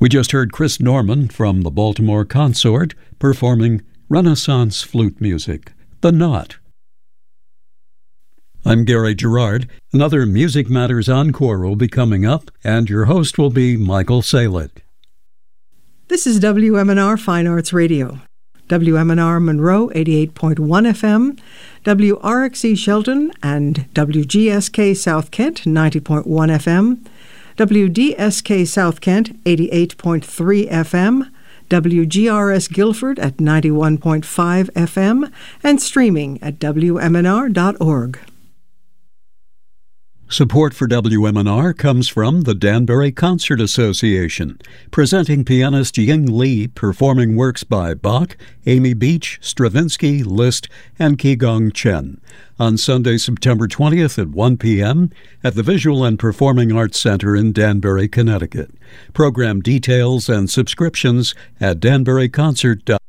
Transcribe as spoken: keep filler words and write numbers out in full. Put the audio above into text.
We just heard Chris Norman from the Baltimore Consort performing Renaissance flute music, The Knot. I'm Gary Gerard. Another Music Matters Encore will be coming up, and your host will be Michael Salett. This is W M N R Fine Arts Radio. W M N R Monroe, eighty-eight point one F M, W R X E Shelton, and W G S K South Kent, ninety point one F M, W D S K South Kent, eighty-eight point three F M, W G R S Guilford at ninety-one point five F M, and streaming at W M N R dot org. Support for W M N R comes from the Danbury Concert Association, presenting pianist Ying Li performing works by Bach, Amy Beach, Stravinsky, Liszt, and Qigong Chen on Sunday, September twentieth at one p.m. at the Visual and Performing Arts Center in Danbury, Connecticut. Program details and subscriptions at danbury concert dot org.